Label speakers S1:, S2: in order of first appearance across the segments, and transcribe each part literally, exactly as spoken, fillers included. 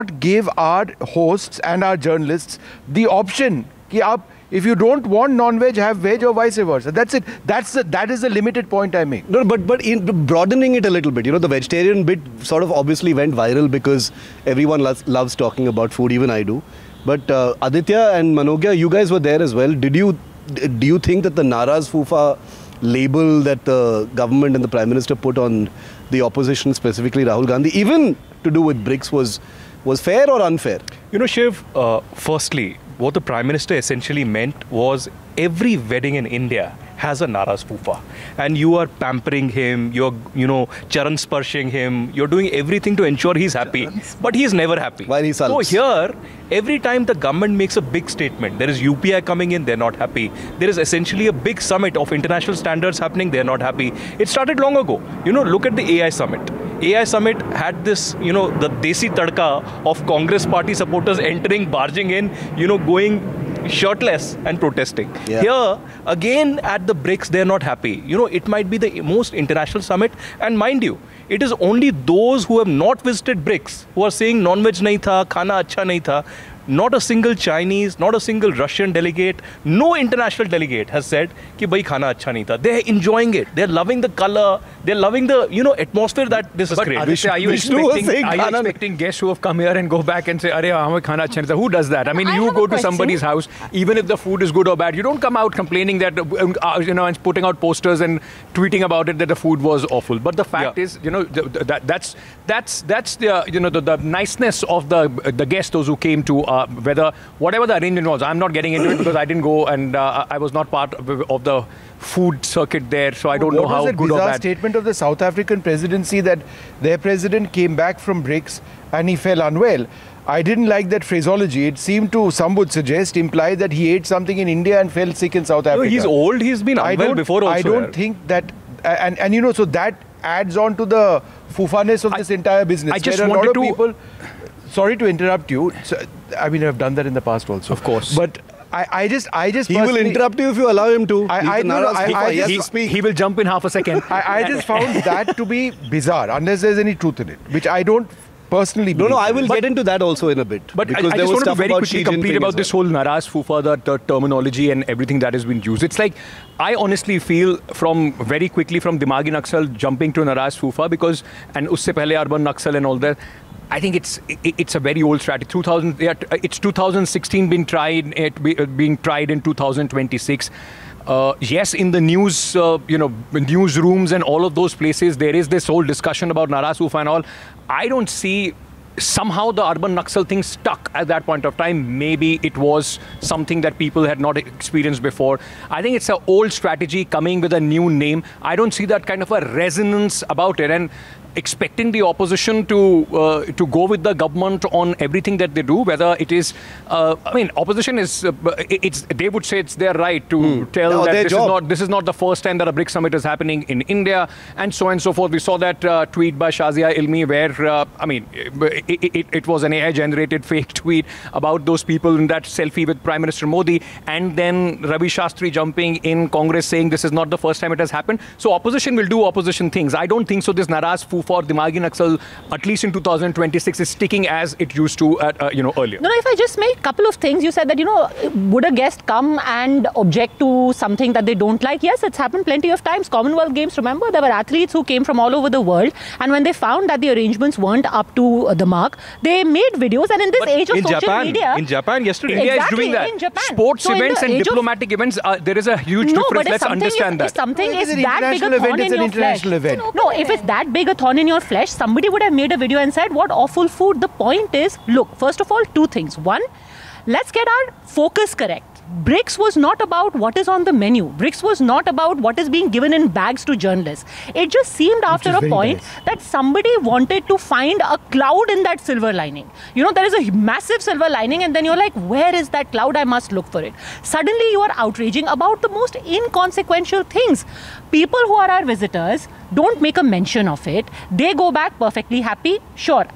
S1: give our hosts and our journalists the option कि आप, if you don't want non-veg, have veg or vice versa. That's it. That's the, that is the limited point I make.
S2: No, but but in broadening it a little bit, you know, the vegetarian bit sort of obviously went viral because everyone loves, loves talking about food, even I do. But uh, Aditya and Manogya, you guys were there as well. Did you do you think that the Naraz Fufa label that the government and the Prime Minister put on the opposition, specifically Rahul Gandhi, even to do with BRICS, was was fair or unfair?
S3: You know, Shiv, uh, firstly, what the Prime Minister essentially meant was every wedding in India has a Naraz Fufa. And you are pampering him, you're, you know, charan sparshing him, you're doing everything to ensure he's happy. But he's never happy.
S2: While he sulks.
S3: So here, every time the government makes a big statement, there is U P I coming in, they're not happy. There is essentially a big summit of international standards happening, they're not happy. It started long ago. You know, look at the A I summit. A I summit had this, you know, the desi tadka of Congress party supporters entering, barging in, you know, going shirtless and protesting.
S2: Yeah.
S3: Here, again at the BRICS, they're not happy. You know, it might be the most international summit, and mind you, it is only those who have not visited BRICS who are saying non-veg nahi tha, khana acha nahi tha. Not a single Chinese, not a single Russian delegate, no international delegate has said कि भाई खाना अच्छा नहीं था. They're enjoying it. They're loving the color. They're loving the, you know, atmosphere that this
S4: but
S3: is creating.
S4: Aditya, are you
S2: Vishnu was
S4: expecting,
S2: saying
S4: are you
S2: khana-
S4: expecting guests who have come here and go back and say, "Arey, hame khana acha nahi tha"? Who does that? I mean,
S5: I
S4: you
S5: have
S4: go
S5: a
S4: to somebody's house, even if the food is good or bad, you don't come out complaining that, uh, you know, and putting out posters and tweeting about it that the food was awful. But the fact
S3: Yeah.
S4: is, you know, th- th- that, that's that's that's the uh, you know the, the niceness of the the guests, those who came to uh, whether whatever the arrangement was. I'm not getting into it because I didn't go and uh, I was not part of, of the food circuit there, so I don't
S1: what
S4: know how
S1: was that
S4: good or
S1: bizarre
S4: bad.
S1: statement of the South African presidency that their president came back from BRICS and he fell unwell? I didn't like that phraseology. It seemed to, some would suggest, imply that he ate something in India and fell sick in South
S3: No,
S1: Africa.
S3: he's old, he's been
S1: I
S3: unwell
S1: don't,
S3: before also.
S1: I don't
S3: yaar.
S1: think that, and, and you know, so that adds on to the foofaness of
S4: I-
S1: this entire business.
S4: I just
S1: There are a lot
S4: wanted
S1: of
S4: to-
S1: people, sorry to interrupt you, so, I mean, I've done that in the past also.
S4: Of course.
S1: But I, I just, I just
S2: He will
S1: personally-
S2: interrupt you if you allow him to.
S1: I-
S2: He's
S1: I
S2: the
S1: know,
S2: Naraz
S1: I-
S2: Fufa.
S1: I
S2: He has
S1: just-
S2: to speak.
S4: He will jump in half a second.
S1: I, I just found that to be bizarre, unless there's any truth in it, which I don't personally
S2: No,
S1: believe.
S2: no, I will
S1: But
S2: get into that also in a bit.
S4: But
S2: because
S4: I, I
S2: there
S4: just
S2: was
S4: wanted to
S2: stuff
S4: very
S2: about
S4: quickly
S2: Xi
S4: complete
S2: Jinping
S4: about
S2: as
S4: this
S2: well.
S4: whole Naraz Fufa, the, the terminology and everything that has been used. It's like, I honestly feel from very quickly from Dimagi Naxal jumping to Naraz Fufa because, and usse pehle urban Naxal and all that, I think it's it, it's a very old strategy. two thousand, yeah, it's two thousand sixteen been tried, it be, being tried in two thousand twenty-six. Uh, yes, in the news, uh, you know, newsrooms and all of those places, there is this whole discussion about Naraz Fufa and all. I don't see. Somehow the urban Naxal thing stuck at that point of time. Maybe it was something that people had not experienced before. I think it's an old strategy coming with a new name. I don't see that kind of a resonance about it. And expecting the opposition to uh, to go with the government on everything that they do, whether it is, uh, I mean, opposition is, uh, it's they would say it's their right to mm. tell
S2: No,
S4: that
S2: their
S4: this
S2: job.
S4: is not this is not the first time that a BRICS summit is happening in India, and so on and so forth. We saw that uh, tweet by Shazia Ilmi where, uh, I mean, it, it, it was an A I-generated fake tweet about those people in that selfie with Prime Minister Modi, and then Ravi Shastri jumping in Congress saying this is not the first time it has happened. So opposition will do opposition things. I don't think so. This Naraz for Dimagi Naxal, at least in two thousand twenty-six, is sticking as it used to, at, uh, you know, earlier.
S5: No, no, if I just make a couple of things, you said that, you know, would a guest come and object to something that they don't like? Yes, it's happened plenty of times. Commonwealth Games, remember, there were athletes who came from all over the world, and when they found that the arrangements weren't up to uh, the mark, they made videos, and in this
S3: But
S5: age of
S3: in
S5: social
S3: Japan,
S5: media...
S3: in Japan yesterday,
S4: India
S5: Exactly,
S4: is doing that.
S5: in Japan.
S4: Sports
S5: So in
S4: events
S5: the
S4: and
S5: age of-
S4: diplomatic events, uh, there is a huge
S5: No,
S4: difference.
S5: but if
S4: Let's
S5: something,
S4: understand
S5: is,
S4: that.
S5: if something
S1: No,
S5: is
S1: it's an
S5: that big a
S1: international
S5: thorn
S1: event,
S5: in
S1: it's an
S5: your
S1: international
S5: flesh...
S1: event.
S5: No, if it's that big a thorn in your flesh, somebody would have made a video and said, what awful food. The point is, look, first of all, two things. One, let's get our focus correct. BRICS was not about what is on the menu. BRICS was not about what is being given in bags to journalists. It just seemed after
S1: is
S5: a
S1: very
S5: point
S1: nice.
S5: that somebody wanted to find a cloud in that silver lining. You know, there is a massive silver lining, and then you're like, where is that cloud? I must look for it. Suddenly you are outraging about the most inconsequential things. People who are our visitors don't make a mention of it. They go back perfectly happy. Sure.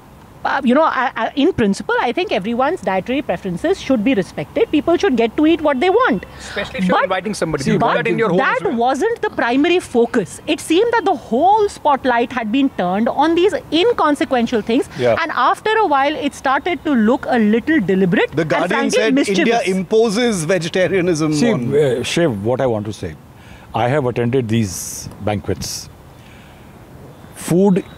S5: uh, you know, I, I, in principle, I think everyone's dietary preferences should be respected. People should get to eat what they want.
S4: Especially if you're inviting somebody. You do
S5: but
S4: that in your home
S5: that
S4: as well.
S5: wasn't the primary focus. It seemed that the whole spotlight had been turned on these inconsequential things.
S1: Yeah.
S5: And after a while, it started to look a little deliberate.
S2: The
S5: and
S2: Guardian
S5: frankly
S2: said
S5: mischievous.
S2: India imposes vegetarianism.
S6: See,
S2: on
S6: uh, Shiv, what I want to say, I have attended these banquets. Food